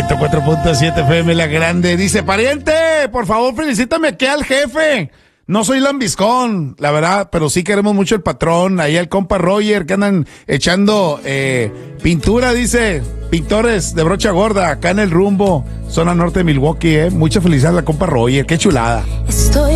104.7 FM La Grande. Dice, pariente, por favor felicítame aquí al jefe. No soy lambiscón, la verdad, pero sí queremos mucho el patrón. Ahí al compa Roger que andan echando pintura, dice, pintores de brocha gorda, acá en el Rumbo, zona norte de Milwaukee, Mucha felicidad a la compa Roger, qué chulada. Estoy